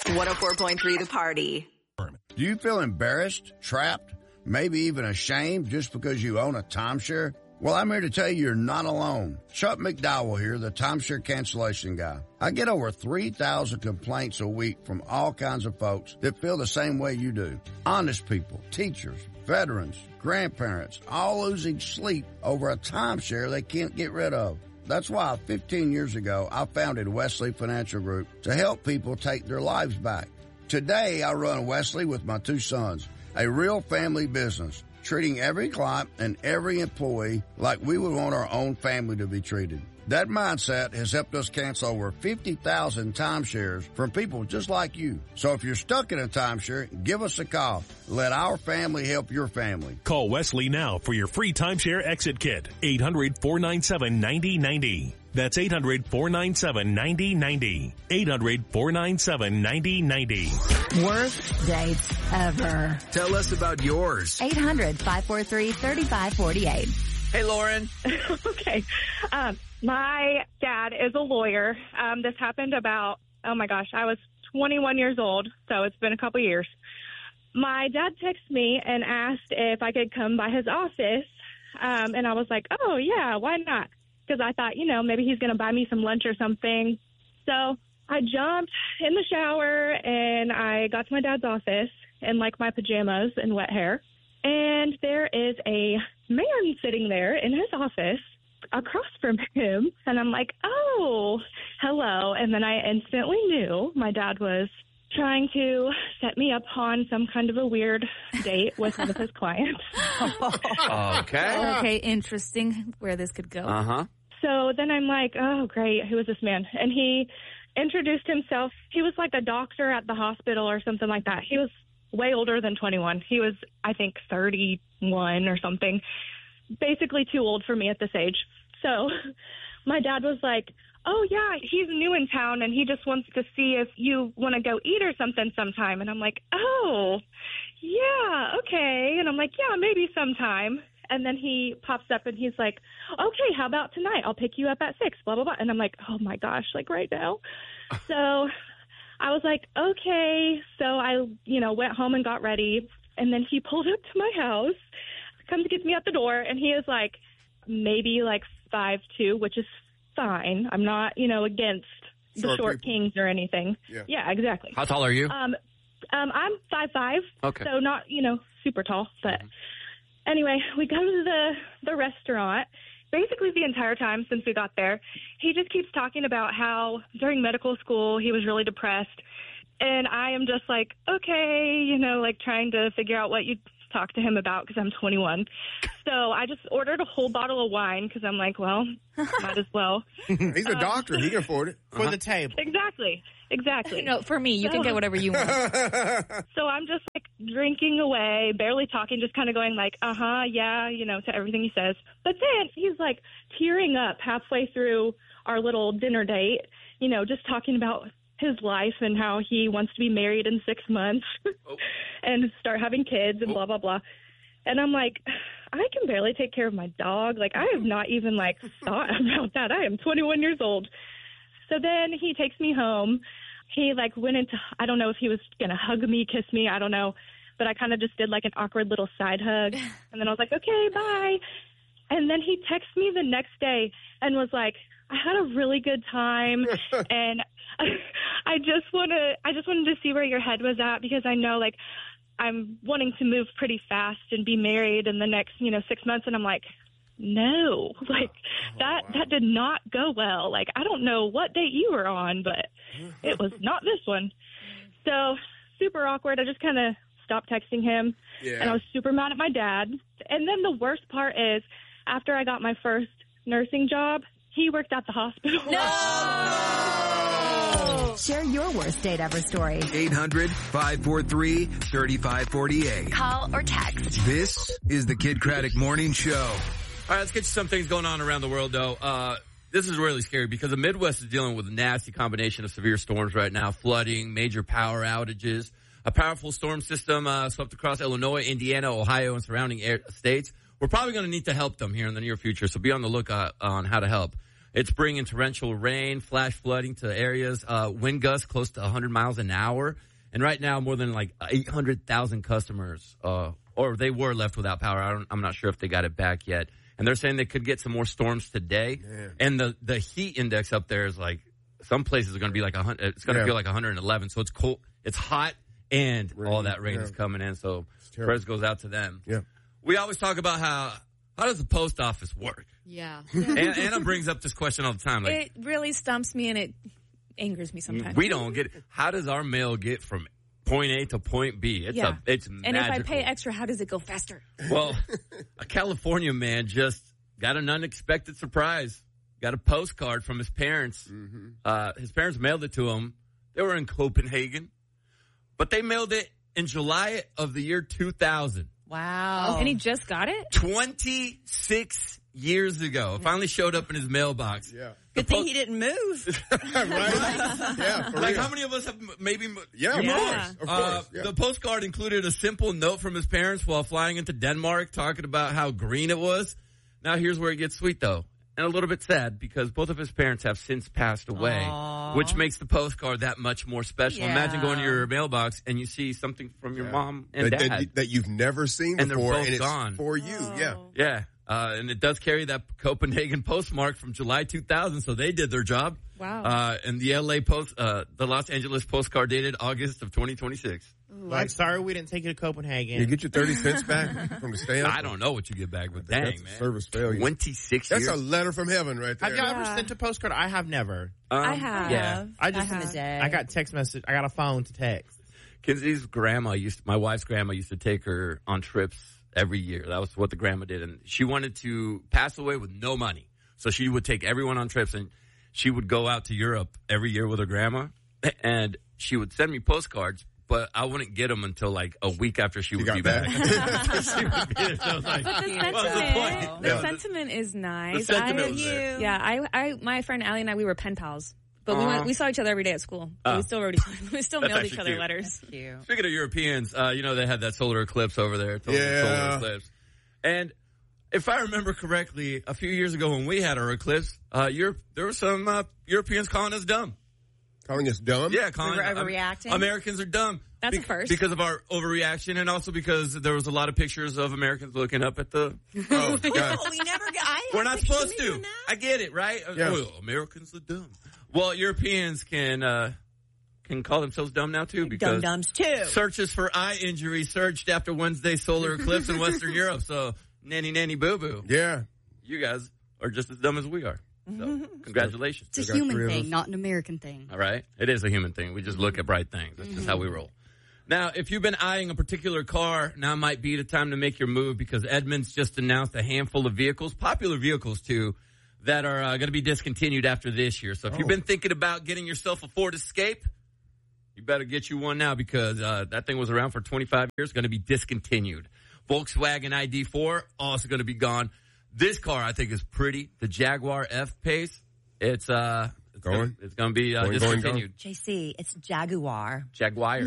104.3 The Party. Do you feel embarrassed, trapped, maybe even ashamed just because you own a timeshare? Well, I'm here to tell you you're not alone. Chuck McDowell here, the timeshare cancellation guy. I get over 3,000 complaints a week from all kinds of folks that feel the same way you do. Honest people, teachers, veterans, grandparents, all losing sleep over a timeshare they can't get rid of. That's why 15 years ago, I founded Wesley Financial Group to help people take their lives back. Today, I run Wesley with my two sons, a real family business, treating every client and every employee like we would want our own family to be treated. That mindset has helped us cancel over 50,000 timeshares from people just like you. So if you're stuck in a timeshare, give us a call. Let our family help your family. Call Wesley now for your free timeshare exit kit. 800-497-9090. That's 800-497-9090. 800-497-9090. Worst dates ever. Tell us about yours. 800-543-3548. Hey, Lauren. Okay. My dad is a lawyer. This happened about, I was 21 years old, so it's been a couple years. My dad texted me and asked if I could come by his office, and I was like, oh, yeah, why not? Because I thought, maybe he's going to buy me some lunch or something. So I jumped in the shower, and I got to my dad's office in, my pajamas and wet hair. And there is a man sitting there in his office across from him. And I'm like, oh, hello. And then I instantly knew my dad was trying to set me up on some kind of a weird date with one of his clients. Okay, interesting where this could go. Uh-huh. So then I'm like, oh, great. Who is this man? And he introduced himself. He was like a doctor at the hospital or something like that. He was way older than 21. He was, I think, 31 or something. Basically too old for me at this age. So my dad was like, oh, yeah, he's new in town, and he just wants to see if you want to go eat or something sometime. And I'm like, oh, yeah, okay. And I'm like, yeah, maybe sometime. And then he pops up, and he's like, okay, how about tonight? I'll pick you up at 6, blah, blah, blah. And I'm like, oh, my gosh, right now. So I was like, okay. So I, went home and got ready. And then he pulled up to my house, comes to get me at the door. And he is maybe 5'2", which is fine. I'm not, against the short kings or anything. Yeah, exactly. How tall are you? I'm 5'5". Okay. So not, super tall. But anyway, we go to the restaurant. Basically the entire time since we got there, he just keeps talking about how during medical school he was really depressed. And I am just like, okay, trying to figure out what you talk to him about because I'm 21. So I just ordered a whole bottle of wine because I'm like, well, might as well. He's a doctor. He can afford it. For the table. Exactly. No, for me, you can get whatever you want. So I'm just drinking away, barely talking, just kind of going yeah, to everything he says. But then he's tearing up halfway through our little dinner date, just talking about his life and how he wants to be married in 6 months and start having kids and blah, blah, blah. And I'm like, I can barely take care of my dog. I have not even thought about that. I am 21 years old. So then he takes me home. He went into, I don't know if he was going to hug me, kiss me, I don't know. But I kind of just did an awkward little side hug. And then I was like, okay, bye. And then he texted me the next day and was like, I had a really good time. And I just wanted to see where your head was at because I know I'm wanting to move pretty fast and be married in the next, 6 months. And I'm like, no, that did not go well. I don't know what date you were on, but it was not this one. So super awkward. I just kind of stopped texting him and I was super mad at my dad. And then the worst part is after I got my first nursing job, he worked at the hospital. No! Share your worst date ever story. 800-543-3548. Call or text. This is the Kid Craddock Morning Show. All right, let's get you some things going on around the world, though. This is really scary because the Midwest is dealing with a nasty combination of severe storms right now, flooding, major power outages. A powerful storm system swept across Illinois, Indiana, Ohio, and surrounding states. We're probably going to need to help them here in the near future, so be on the lookout on how to help. It's bringing torrential rain, flash flooding to areas, wind gusts close to 100 miles an hour. And right now, more than like 800,000 customers, or they were left without power. I'm not sure if they got it back yet. And they're saying they could get some more storms today. Yeah. And the heat index up there is like, some places are going to be like 100. It's going to feel like 111. So it's cold. It's hot, and all that rain is coming in. So prayers goes out to them. Yeah. We always talk about how does the post office work? Yeah. Anna brings up this question all the time. Like, it really stumps me, and it angers me sometimes. We don't get it. How does our mail get from point A to point B? It's magical. And if I pay extra, how does it go faster? Well, a California man just got an unexpected surprise. Got a postcard from his parents. Mm-hmm. His parents mailed it to him. They were in Copenhagen, but they mailed it in July of the year 2000. Wow. And he just got it? 26 years ago. It finally showed up in his mailbox. Yeah. Good thing he didn't move. Right? Yeah. Like, how many of us have maybe... Yeah, of course. The postcard included a simple note from his parents while flying into Denmark, talking about how green it was. Now, here's where it gets sweet, though. And a little bit sad, because both of his parents have since passed away, which makes the postcard that much more special. Yeah. Imagine going to your mailbox and you see something from your mom and dad. That you've never seen and before. They're both and gone. It's for you, Yeah. And it does carry that Copenhagen postmark from July 2000, so they did their job. Wow. And the the Los Angeles postcard dated August of 2026. Like, sorry we didn't take you to Copenhagen. You get your 30 cents back from the stamp? I don't know what you get back, but dang, that's man. Service failure. 26 That's years. a letter from heaven right there. Have y'all ever sent a postcard? I have never. I have. Yeah. I got text message. I got a phone to text. Kenzie's grandma my wife's grandma used to take her on trips every year. That was what the grandma did. And she wanted to pass away with no money. So she would take everyone on trips, and she would go out to Europe every year with her grandma. And she would send me postcards, but I wouldn't get them until like a week after she would be back. But the sentiment is nice. The sentiment was there. Yeah, my friend Allie and I, we were pen pals. But we saw each other every day at school. We still wrote we still mailed each other letters. That's cute. Speaking of Europeans, they had that solar eclipse over there. Solar eclipse. And if I remember correctly, a few years ago when we had our eclipse, there were some Europeans calling us dumb. Calling us dumb? Yeah, we were overreacting. Americans are dumb. That's a first. Because of our overreaction, and also because there was a lot of pictures of Americans looking up at the... Oh, God. We never got... We're not supposed to. I get it, right? Yeah. Well, Americans are dumb. Well, Europeans can call themselves dumb now, too, because... Dum-dums, too. Searches for eye injury surged after Wednesday's solar eclipse in Western Europe. So, nanny, boo-boo. Yeah. You guys are just as dumb as we are. So, congratulations. It's a human thing, not an American thing. All right? It is a human thing. We just look at bright things. That's just how we roll. Now, if you've been eyeing a particular car, now might be the time to make your move, because Edmunds just announced a handful of vehicles, popular vehicles too, that are going to be discontinued after this year. So if you've been thinking about getting yourself a Ford Escape, you better get you one now, because that thing was around for 25 years, going to be discontinued. Volkswagen ID4, also going to be gone. This car, I think, is pretty. The Jaguar F-Pace, it's going to be discontinued. JC, it's Jaguar. Jaguar.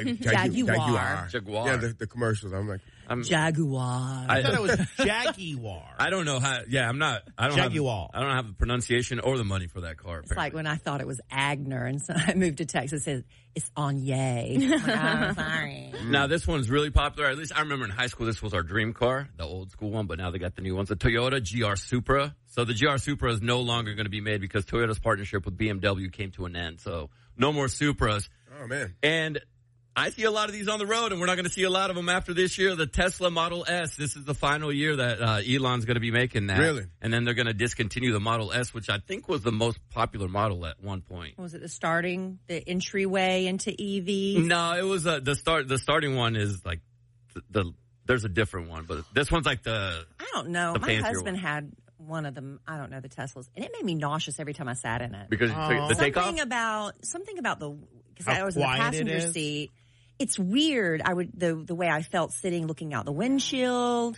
Jaguar. Jaguar. Yeah, the commercials. I'm like... Jaguar. I thought it was Jaguar. I don't know how... Yeah, I don't Jaguar. I don't have the pronunciation or the money for that car, It's like when I thought it was Agner, and so I moved to Texas, it says, it's Anye. I'm sorry. Now, this one's really popular. At least I remember in high school, this was our dream car, the old school one, but now they got the new ones. The Toyota GR Supra. So the GR Supra is no longer going to be made because Toyota's partnership with BMW came to an end. So no more Supras. Oh, man. And I see a lot of these on the road, and we're not going to see a lot of them after this year. The Tesla Model S, this is the final year that Elon's going to be making that. Really? And then they're going to discontinue the Model S, which I think was the most popular model at one point. Was it the entryway into EVs? No, it was the starting one is like there's a different one, but this one's like I don't know. My husband one. had one of them. I don't know, the Teslas, and it made me nauseous every time I sat in it. Because the takeoff? Something about because I was in the passenger seat. It's weird. The way I felt sitting, looking out the windshield.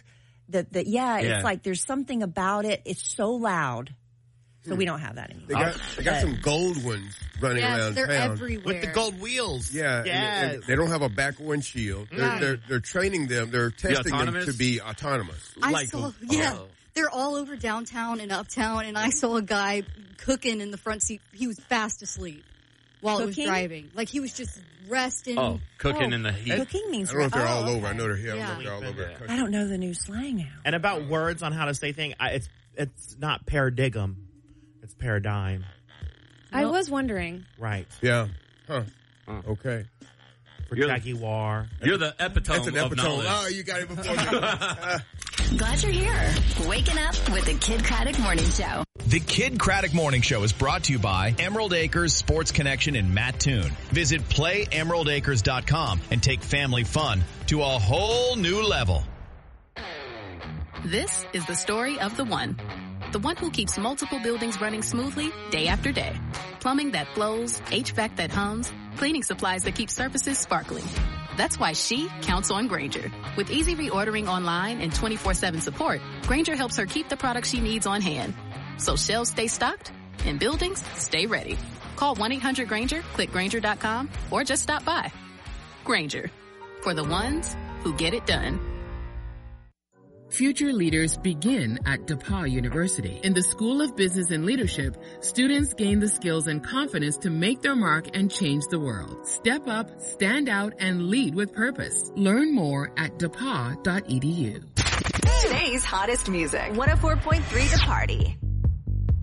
It's like there's something about it. It's so loud. So we don't have that anymore. They got some gold ones running around they're town. everywhere. With the gold wheels. Yeah. And they don't have a back windshield. They're training them. They're testing them to be autonomous. They're all over downtown and uptown, and I saw a guy cooking in the front seat. He was fast asleep while it was driving. Like, he was just resting. Oh, cooking in the heat. Cooking means I don't know if they're all over. I know they're here. They're all over. I don't know the new slang now. And about words on how to say things, it's not paradigm. It's paradigm. I was wondering. Right. Yeah. Huh. Okay. For Jaguar. You're the epitome That's an of epitome. knowledge. Oh, you got it before me. Glad you're here. Waking up with the Kid Craddock Morning Show. The Kid Craddock Morning Show is brought to you by Emerald Acres Sports Connection in Mattoon. Visit playemeraldacres.com and take family fun to a whole new level. This is the story of the one who keeps multiple buildings running smoothly day after day. Plumbing that flows, HVAC that hums, cleaning supplies that keep surfaces sparkling. That's why she counts on Grainger. With easy reordering online and 24/7 support, Grainger helps her keep the products she needs on hand. So shelves stay stocked and buildings stay ready. Call 1-800-GRAINGER, click Grainger.com, or just stop by. Grainger, for the ones who get it done. Future leaders begin at DePauw University. In the School of Business and Leadership, students gain the skills and confidence to make their mark and change the world. Step up, stand out, and lead with purpose. Learn more at depaw.edu. Today's hottest music. 104.3 The Party.